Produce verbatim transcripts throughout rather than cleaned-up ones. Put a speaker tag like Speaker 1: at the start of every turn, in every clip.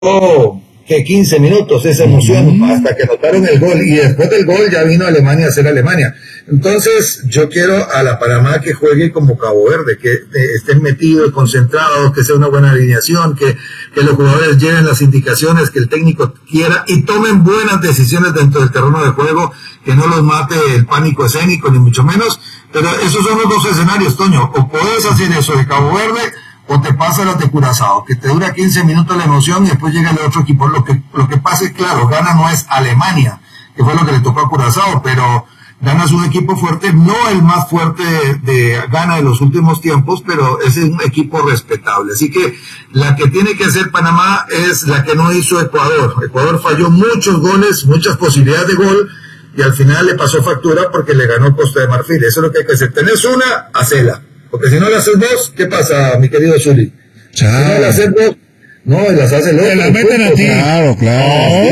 Speaker 1: Oh, que quince minutos esa emoción mm. hasta que notaron el gol, y después del gol ya vino Alemania a ser Alemania. Entonces yo quiero a la Panamá que juegue como Cabo Verde, que eh, estén metidos, concentrados, que sea una buena alineación, que, que los jugadores lleven las indicaciones que el técnico quiera y tomen buenas decisiones dentro del terreno de juego, que no los mate el pánico escénico ni mucho menos. Pero esos son los dos escenarios, Toño: o puedes hacer eso de Cabo Verde, o te pasa las de Curazao, que te dura quince minutos la emoción y después llega el otro equipo. Lo que, lo que pasa es, claro, Ghana no es Alemania, que fue lo que le tocó a Curazao, pero Ghana es un equipo fuerte, no el más fuerte de Ghana de los últimos tiempos, pero es un equipo respetable. Así que la que tiene que hacer Panamá es la que no hizo Ecuador. Ecuador falló muchos goles, muchas posibilidades de gol, y al final le pasó factura porque le ganó Costa de Marfil. Eso es lo que hay que hacer. Tenés una, hacela. Porque si no la haces vos, ¿qué pasa, mi querido Zuli? Si no la haces vos, no, las hace el otro.
Speaker 2: Te la meten a ti.
Speaker 3: Claro, claro.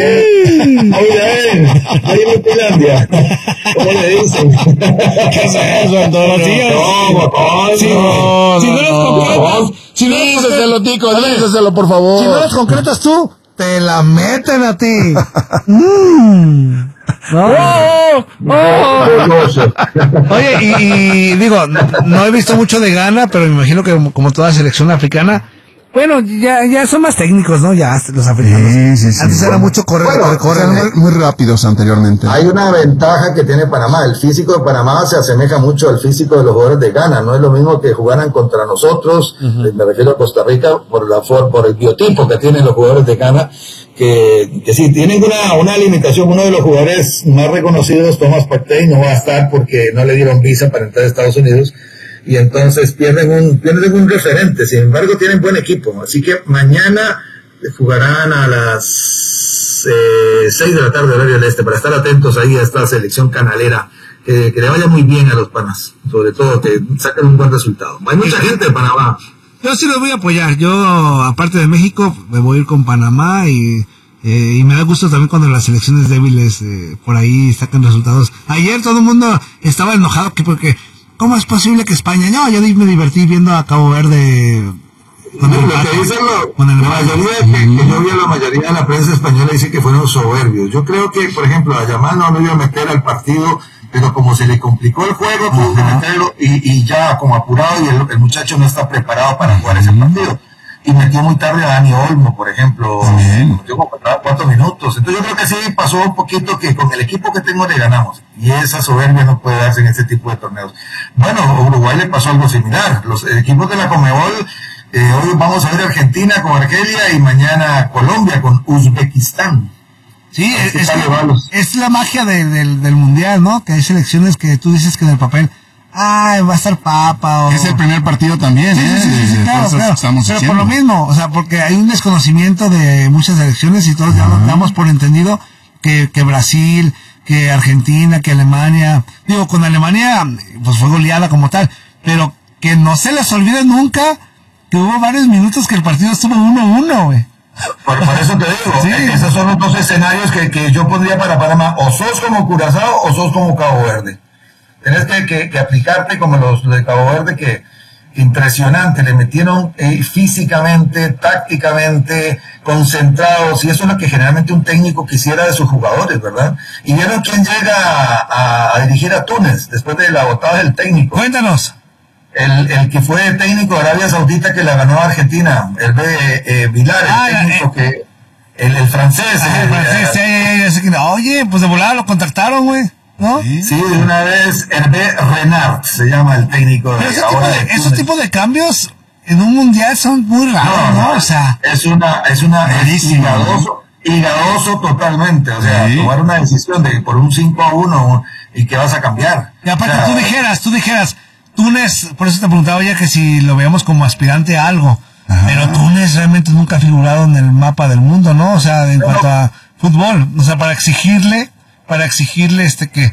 Speaker 1: Oye, ahí en Finlandia. ¿Cómo le dicen?
Speaker 2: ¿Qué es eso, Antonio?
Speaker 1: No,
Speaker 2: Si no las concretas, si no las
Speaker 3: Díseselo, tico, díseselo, por favor.
Speaker 2: Si no las concretas tú, te la meten a ti. mm. No. Oh, oh. Oye, y, y digo, no he visto mucho de Ghana, pero me imagino que como, como toda selección africana, bueno, ya ya son más técnicos, ¿no? Ya los africanos.
Speaker 3: Sí, sí, sí.
Speaker 2: Antes
Speaker 3: bueno,
Speaker 2: era mucho correr,
Speaker 1: bueno,
Speaker 2: correr, correr.
Speaker 3: Eran muy, muy rápidos anteriormente.
Speaker 1: Hay una ventaja que tiene Panamá. El físico de Panamá se asemeja mucho al físico de los jugadores de Ghana. No es lo mismo que jugaran contra nosotros, uh-huh. me refiero a Costa Rica, por la for, por el biotipo que tienen los jugadores de Ghana, que, que sí, tienen una, una limitación. Uno de los jugadores más reconocidos, Thomas Partey, no va a estar porque no le dieron visa para entrar a Estados Unidos, y entonces pierden un, pierden un referente. Sin embargo, tienen buen equipo. Así que mañana jugarán a las eh, seis de la tarde, horario del este, para estar atentos ahí a esta selección canalera. Que, que le vaya muy bien a los panas, sobre todo que saquen un buen resultado. Hay mucha gente de Panamá.
Speaker 2: Yo sí los voy a apoyar. Yo, aparte de México, me voy a ir con Panamá, y eh, y me da gusto también cuando las selecciones débiles eh, por ahí sacan resultados. Ayer todo el mundo estaba enojado que porque ¿cómo es posible que España? No, yo me divertí viendo a Cabo Verde con el
Speaker 1: lo que dicen lo, con el la mayoría que, que yo vi a la mayoría de la prensa española dice que fueron soberbios. Yo creo que, por ejemplo, a Yamal no lo iba a meter al partido, pero como se le complicó el juego, tuvo que meterlo, y, y ya como apurado, y el, el muchacho no está preparado para jugar ese partido. Y metió muy tarde a Dani Olmo, por ejemplo, metió como cuatro minutos. Entonces yo creo que sí pasó un poquito que con el equipo que tengo le ganamos, y esa soberbia no puede darse en este tipo de torneos. Bueno, a Uruguay le pasó algo similar. Los equipos de la Conmebol, eh, hoy vamos a ver Argentina con Argelia y mañana Colombia con Uzbekistán.
Speaker 2: Sí, es, es, es la magia de, del, del mundial, ¿no? Que hay selecciones que tú dices que en el papel, ah, va a estar Papa, o...
Speaker 3: Es el primer partido también,
Speaker 2: sí,
Speaker 3: ¿eh?
Speaker 2: Sí, sí, sí, sí, claro, claro. Pero por lo mismo, o sea, porque hay un desconocimiento de muchas selecciones y todos ya uh-huh. damos por entendido que, que Brasil, que Argentina, que Alemania, digo, con Alemania, pues fue goleada como tal, pero que no se les olvide nunca que hubo varios minutos que el partido estuvo uno a uno, güey.
Speaker 1: Por, por eso te digo, sí. Esos son los dos escenarios que, que yo pondría para Panamá: o sos como Curazao o sos como Cabo Verde. Tenés que, que, que aplicarte como los de Cabo Verde, que impresionante, le metieron eh, físicamente, tácticamente, concentrados, y eso es lo que generalmente un técnico quisiera de sus jugadores, ¿verdad? Y vieron quién llega a, a, a dirigir a Túnez después de la botada del técnico.
Speaker 2: Cuéntanos.
Speaker 1: El, el que fue técnico de Arabia Saudita, que la ganó a Argentina, el de eh, Vilar, el ah, técnico eh, que el, el francés.
Speaker 2: Ah, el francés, eh, eh, eh, oye, pues de volada lo contactaron, güey, ¿no?
Speaker 1: Sí, sí, de una vez, Hervé Renard se llama el técnico.
Speaker 2: Pero ese tipo de, de esos tipos de cambios en un mundial son muy raros, ¿no?
Speaker 1: ¿no?
Speaker 2: no o sea,
Speaker 1: es una, es una, es higadoso, higadoso totalmente, o sea, sí. tomar una decisión de por un cinco a uno y que vas a cambiar.
Speaker 2: Y aparte,
Speaker 1: o sea,
Speaker 2: tú dijeras, tú dijeras, Túnez, por eso te preguntaba ya que si lo veíamos como aspirante a algo, ajá. pero Túnez realmente nunca ha figurado en el mapa del mundo, ¿no? O sea, en pero, cuanto a fútbol, o sea, para exigirle, para exigirle este que,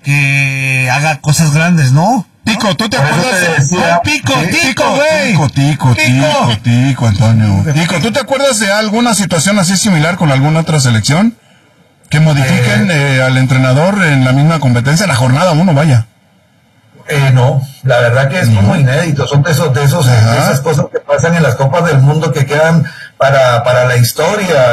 Speaker 2: que haga cosas grandes, ¿no?
Speaker 3: Tico, ¿tú te acuerdas?
Speaker 2: Te decía, pico,
Speaker 3: ¿sí?
Speaker 2: tico, güey.
Speaker 3: Tico, tico, tico, tico, tico, Antonio. Tico, ¿tú te acuerdas de alguna situación así similar con alguna otra selección? Que modifiquen eh, eh, al entrenador en la misma competencia, la jornada uno, vaya.
Speaker 1: Eh, no, la verdad que es como inédito, son de esos, de esos, de esas cosas que pasan en las Copas del Mundo que quedan para, para la historia.